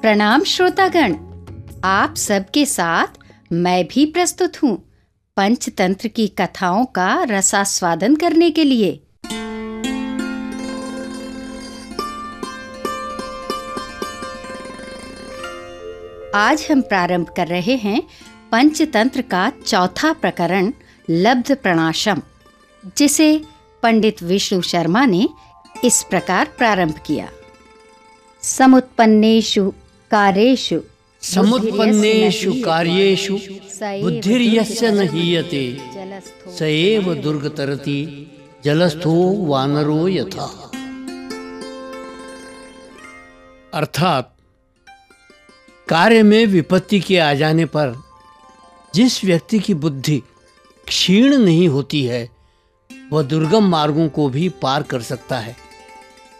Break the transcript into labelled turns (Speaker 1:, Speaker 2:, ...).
Speaker 1: प्रणाम श्रोतागण, आप सबके साथ मैं भी प्रस्तुत हूँ पंचतंत्र की कथाओं का रसास्वादन करने के लिए। आज हम प्रारंभ कर रहे हैं पंचतंत्र का चौथा प्रकरण लब्ध प्रणाशम, जिसे पंडित विष्णु शर्मा ने इस प्रकार प्रारंभ किया। समुत्पन्नेषु कार्येषु
Speaker 2: बुद्धिर्यस्य न हीयते स एव दुर्गतरति जलस्थो वानरो यथा। अर्थात कार्य में विपत्ति के आ जाने पर जिस व्यक्ति की बुद्धि क्षीण नहीं होती है वह दुर्गम मार्गों को भी पार कर सकता है।